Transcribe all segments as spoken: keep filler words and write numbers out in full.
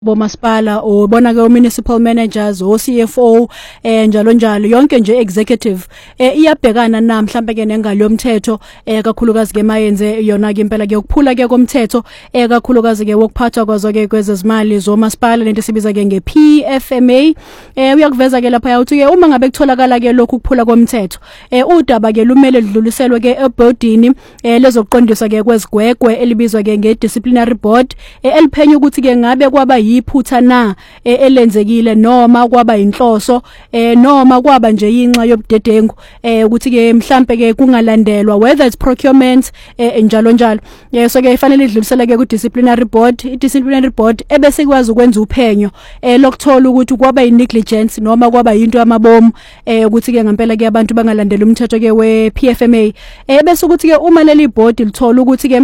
bomasipala ubona ke municipal managers o C F O eh njalo njalo yonke nje executive eh iyabhekana na mhlambe ke nengalo yomthetho eh kakhulukazi ke mayenze yona ke impela ke ukuphula ke komthetho eh kakhulukazi ke wokuphathwa kwazo ke kwezezimali zomasipala lento sibiza ke nge P F M A eh uyakuveza ke lapha uthi ke uma ngabe kutholakala ke lokhu kuphula komthetho eh udaba ke lumele lidluliselwe ke ebhodini eh lezokuqondiswa ke kwezigwegwe elibizwa ke nge disciplinary board eh eliphenya ukuthi ke ngabe kwaba iphutha na elenzekile noma kwaba inhloso eh noma kwaba nje inxa yobudedengu eh ukuthi ke mhlambe ke kungalandelwa whether it's procurement eh njalo njalo so ke ifanele idlulisele ke ku disciplinary board i disciplinary board ebese kwazi ukwenza uphenyo eh lokuthola ukuthi kwaba i negligence noma kwaba into yamabomu eh ukuthi ke ngempela ke abantu bangalandela umthetho ke we P F M A eh bese ukuthi ke uma leli board lithola ukuthi ke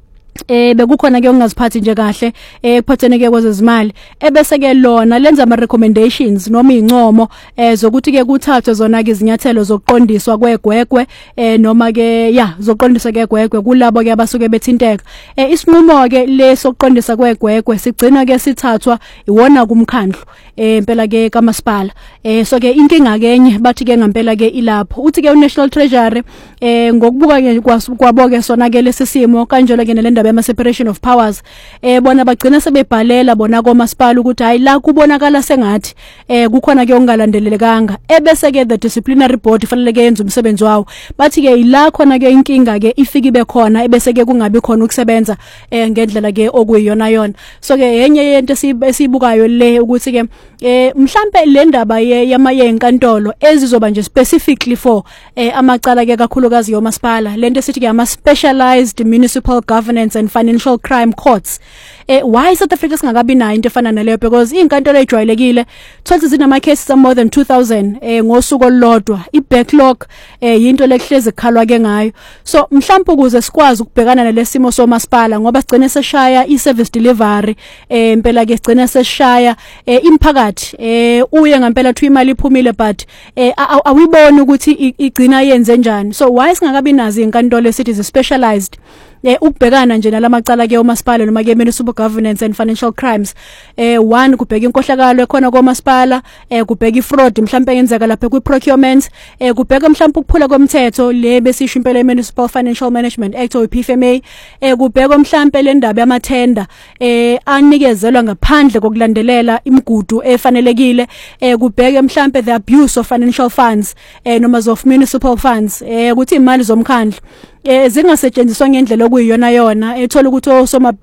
eh bekukhona ke ungaziphathi nje kahle eh kuphathene ke kwezezimali ebese ke lona lenza ama recommendations noma incomo eh zokuthi ke kuthathwe zona ke izinyathelo zokuqondiswa kwegwegwe eh noma ke ya zokuqondiswa kwegwegwe kulabo ke abasuke bethinteka eh isinqumo ke lesokuqondisa kwegwegwe sigcina ke sithathwa iwona kumkhandlu eh impela ke kamasipala eh so ke inkinga kenye bathi ke ngempela ke ilapho uthi ke u National Treasury eh ngokubuka ke kwaboke sona ke lesisimo kanjalo ke nelendaba ama separation of powers eh bona bagcina sebebhalela bona komasipala ukuthi hayi la kubonakala sengathi eh kukhona ke ongalandelelekanga ebese ke the disciplinary board fanele ke yenza umsebenzi wawo bathi ke ila khona ke inkinga ke ifike ibe khona ebese ke kungabi khona ukusebenza eh ngendlela ke okuyiyona yona so ke yenye yento esibukayo le ukuthi ke eh mhlambe le ndaba yamaye enkantolo ezizoba nje specifically for eh amacala ke kakhulukazi yomasipala lento sithi ke ama specialized municipal governance and financial crime courts eh why South Africa singakabi nayo into efana naleyo because inkantolo ejwayelekile twenty zinama cases more than two thousand eh ngosuku olodwa i backlog eh into lehleze khalwa ke ngayo so mhlawumbe ukuze sikwazi ukubhekana nalesimo somasipala ngoba sigcine seshaya i service delivery eh impela ke sigcine seshaya eh imphakathi eh uye ngempela thu imali iphumile but eh awuyiboni ukuthi igcina yenze njani so why singakabi nazi inkantolo esithi is specialized eh ukubhekana nje nalamacala ke omasipala noma ke municipal governance and financial crimes eh one kubheka inkohlakalo ekhona komasipala eh kubheka ifraud mhlawumbe yenzeka lapha ku procurement eh kubheka mhlawumbe ukuphula komthetho le besisho impela municipal financial management act or P F M A eh kubheka mhlawumbe le ndaba yamathenda eh anikezelwa ngaphandle kokulandelela imigudu efanelekile eh kubheka mhlawumbe the abuse of financial funds eh noma of municipal funds eh ukuthi imali zomkhandlu eh zingasetshenziswa ngendlela okuyiyona yona ethola ukuthi osoma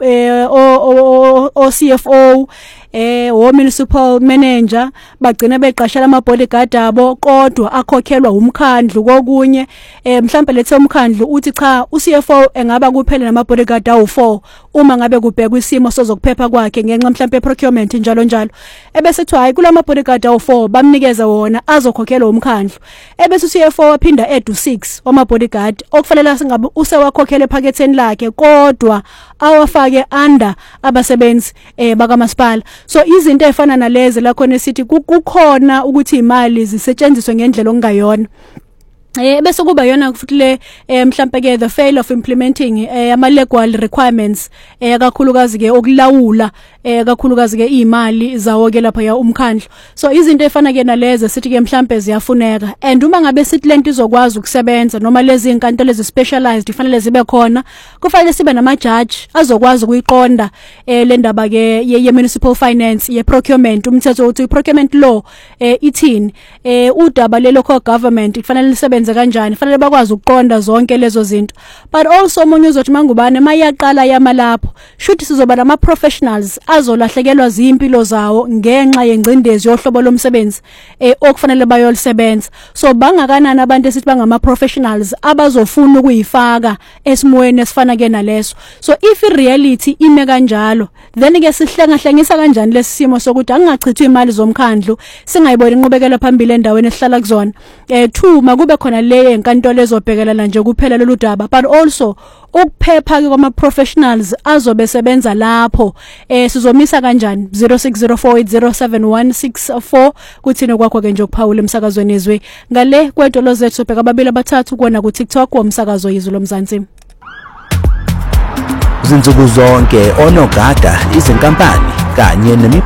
o o C F O eh o municipal manager bagcina beqashela ama bodyguard abo kodwa akhokhelwa umkhandlu kokunye eh mhlambe lethe umkhandlu uthi cha u C F O engaba kuphela nama bodyguard awu four uma ngabe kubhekwa isimo sozokuphepha kwakhe ngenxa mhlambe procurement njalo njalo ebesethi hayi kulama bodyguard awu four bamnikeza wona azokhokhelwa umkhandlu ebese u C F O waphinda add six wama bodyguard okufanele singabe usewakhokhele ephaketheni lakhe kodwa awafake under abasebenzi eh bakamasipala so izinto ezifana nalezi la khona sithi kukhona ukuthi imali zisetshenziswe ngendlela okungayona eh bese kuba yona futhi le mhlambe ke the fail of implementing eh ama legal requirements eh kakhulukazi ke okulawula eh kakhulukazi ke imali zawo ke lapha ya umkhandlu so izinto efana ke nalezi sithi ke mhlambe ziyafuneka and uma ngabe sithi lento izokwazi ukusebenza noma lezi inkantolo ezi specialized ifanele zibe khona kufanele sibe nama judge azokwazi ukuyiqonda eh le ndaba ke ye municipal finance ye procurement umthetho uthi procurement law eh ithini eh udaba le local government ifanele lisebenze kanjani fanele bakwazi ukuqonda zonke lezo zinto but also omunye uzothi mangubane mayaqala yama lapho shothi sizoba nama professionals azolahlekelwa zimpilo zawo ngenxa yengcindezi yohlobo lomsebenzi eh okufanele bayolisebenza so bangakanani abantu esithi bangama professionals abazofuna ukuyifaka esimoyeni esifana ke naleso so if i reality ime kanjalo then ke sihlengahlengisa kanjani lesimo sokuthi angachithwa imali zomkhandlu singayiboni inqubekela phambili endaweni esihlala kuzona eh two makube khona le enkantolo ezobhekelana nje kuphela lolu daba but also ukuphepha ke kwama professionals azobe sebenza lapho eh sizomisa kanjani zero six zero four eight zero seven one six four kuthina kwakho ke nje ukuphawula emsakazweni izwe ngale kwedolo zethu bheka ababili abathathu kuona ku TikTok womsakazo yizwe lomzansi izinsuku zonke onogada izinkampani kanye